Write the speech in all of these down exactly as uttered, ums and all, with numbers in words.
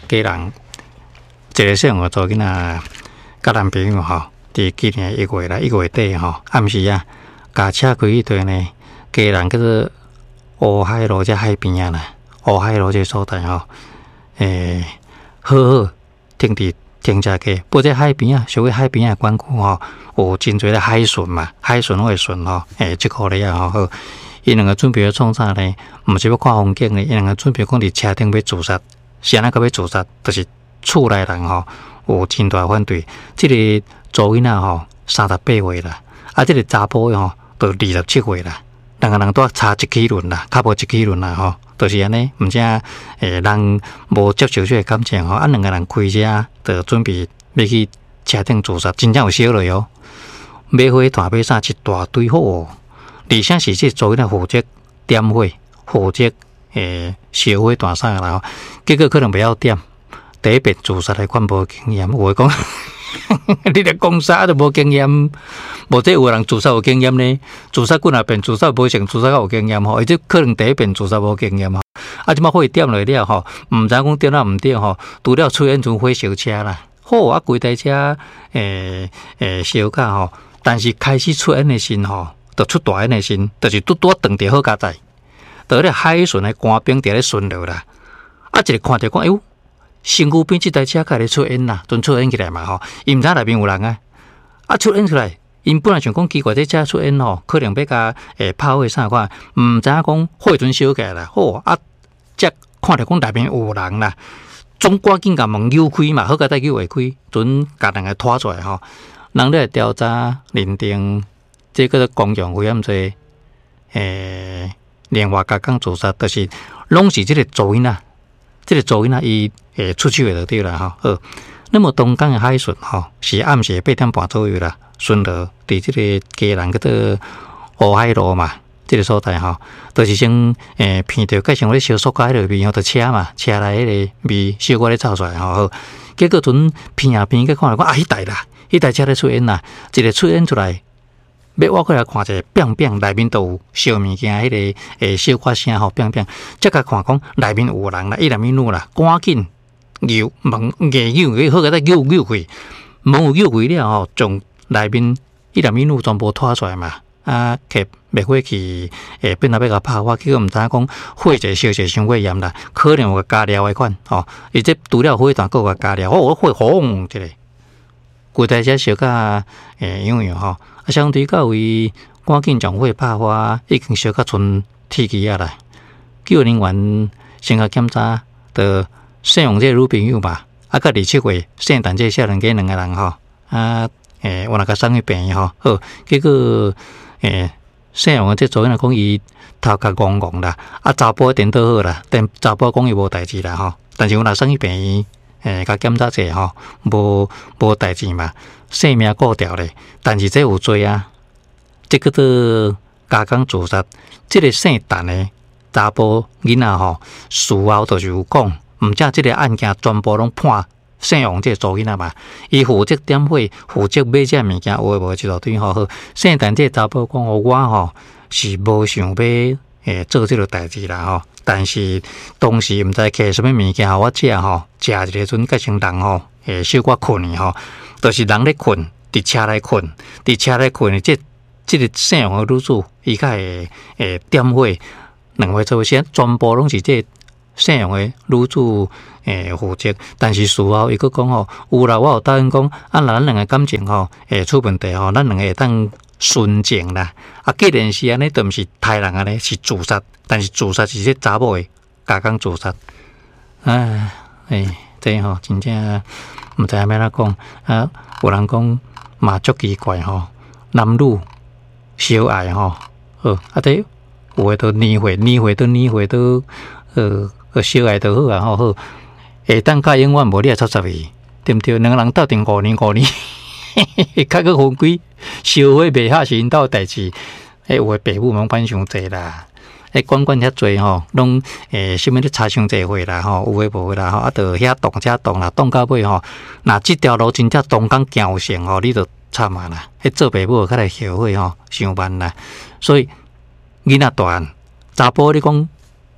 家人一个小孩做囡仔，甲男朋友吼，伫今年一月啦，一月底吼，暗时啊，驾车开去对呢，家人叫做乌海路这海边啊啦，乌海路这所在吼，诶，好好停伫停车架，不过这海边啊，属于海边啊管区吼，有真侪的海巡嘛，海巡会巡吼，诶，即个咧啊吼，伊两个准备要创啥呢？毋是要看风景呢，伊两个准备讲伫车顶要自杀，是安那个要自杀，就是厝内人吼有真大反对。即、这个查囡仔吼三十八岁啦，啊，即、这个查甫吼都二十七岁啦，两个人都差一齿轮啦，较无一齿轮啦吼，就是安尼，毋正诶人无接受这个感情吼，啊，两个人开车就准备要去车顶自杀，真正有烧落哦，买火炭买啥一大堆火。而且是即做囡仔负责点火，负责诶烧火大啥啦，结果可能不要点，第一遍自杀来款无经验，我讲，你咧讲啥都无经验，无即有人自杀有经验呢？自杀几若遍自杀无成，自杀有经验吼，伊即可能第一遍自杀无经验吼，啊，即马火点落了吼，毋知讲点啊毋点吼，除了出现阵火烧车啦，好啊，规台车诶诶烧甲吼，但是开始出现的时吼。就出大烟的时，就是拄拄断着好佳哉，就咧海巡的官兵伫咧巡逻啦。啊，一个看着讲，哎呦，身躯边即台车开始出烟啦，阵出烟起来嘛吼，伊毋知内面有人啊，啊出烟出来，因本来想讲奇怪，这车出烟吼，可能要甲诶炮火啥款，毋知影讲火阵烧起来啦，好啊，则看着讲内面有人啦，总赶紧甲门扭开嘛，好佳哉扭会开，阵甲人个拖出来吼，人咧调查认定。这个公用危险罪，诶，另外加讲自杀，就是拢是这个做囡仔，这个做囡仔伊诶出去就对了哈。好，那么东港的海巡吼是暗时八点半左右啦，巡逻伫这个家人叫做乌海路嘛，这个所在吼，就是先诶闻到介像咧烧塑胶迄个味吼，就车嘛，车内迄个味烧过咧走出来吼。好，结果阵闻啊闻，个看来讲啊，迄台啦，迄台车咧出烟啦，一个出烟出来。要我过来看者，砰砰内面都有烧物件，迄、那个诶小刮声吼，砰砰，即个看讲内面有人啦，伊内面有啦，赶紧扭门硬扭，好个再扭扭开，门有扭开了吼，从内面伊内面有全部拖出来嘛，啊，摕灭火器诶，本来要甲拍火，结果毋知影讲火者烧者伤过严啦，可能有个加料诶款吼，伊这除了火弹，佫有加料，哦，火轰一个，规台车烧甲诶样样吼。啊，相对到位，赶紧将火拍花，已经烧到剩铁器啊啦。救人员先甲检查，就姓王这女朋友嘛，啊，甲二七岁姓陈这少年家两个人吼，啊，诶，有那个生去病吼，好，结果诶，姓王这做囡仔讲伊头壳戆戆啦，啊，查甫电倒好啦，但查甫讲伊无代志啦吼，但是有那生去病。诶，甲检查者吼，无无代志嘛，性命顾掉咧。但是这有罪啊，这个做加工自杀，这个姓陈的查甫囡仔吼，事后就是有讲，毋则这个案件全部拢判姓王这做囡仔嘛，伊负责点火，负责买这物件，有诶无一大堆吼。姓陈这查甫讲，我吼是无想要诶做这个代志啦吼。但是当时毋知摕什么物件互我食吼，食一个阵，改成人吼，诶，小可困去吼，就是人咧困，伫车内困，伫车内困，即即个姓王的女子，伊较会诶点火，两位做先，全部拢是即姓王的女子诶负责。但是事后伊佫讲吼，有啦，我有答应讲，啊，咱两个感情吼，诶出问题吼，咱两个会当顺情啦。啊，既然是安尼，都毋是杀人安尼，是自杀。但是自杀是这查某的加工自杀，唉，诶，这吼真正毋知影要哪讲啊！有人讲嘛足奇怪吼，男女相爱吼，好啊，这有诶都年岁，年岁都年岁都呃呃相爱都好啊，吼好，下当甲永远无你也插插伊，对毋对？两个人斗阵五年五年，较个分开，烧火袂下是因兜代志，诶，有诶爸母拢管伤济啦。诶，管管遐济吼，拢诶，啥物咧差伤济岁啦吼，有诶无诶啦吼，啊，着遐动遮动啦，动到尾吼，若即条路真正东港行线吼，你着惨啊啦！迄做爸母较来后悔吼，伤慢啦。所以囡仔大汉查甫你讲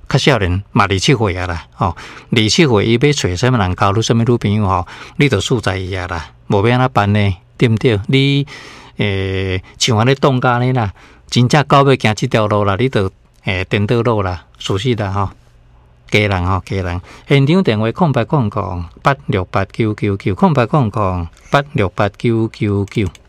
较少年嘛二十七岁啊啦，吼，二十七岁伊要找什么人交，你什么女朋友吼，你着输在伊啊啦，无要安怎办呢？对毋对？你诶，像安尼当家呢啦，真正到要行即条路啦，你着诶颠倒路啦，属实啦吼。家人吼，家人，现场电话空白空空八六八九九九空白空空八六八九九九。